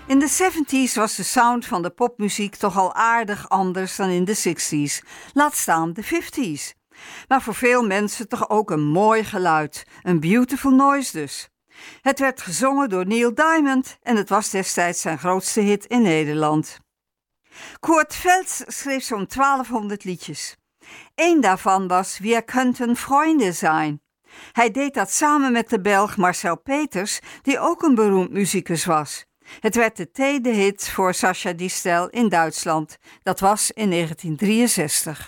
In de 70s was de sound van de popmuziek toch al aardig anders dan in de 60s, laat staan de 50s. Maar voor veel mensen toch ook een mooi geluid, een beautiful noise dus. Het werd gezongen door Neil Diamond en het was destijds zijn grootste hit in Nederland. Kurt Velds schreef zo'n 1200 liedjes. Eén daarvan was Wir könnten Freunde sein. Hij deed dat samen met de Belg Marcel Peters, die ook een beroemd muzikus was. Het werd de tweede hit voor Sascha Distel in Duitsland. Dat was in 1963.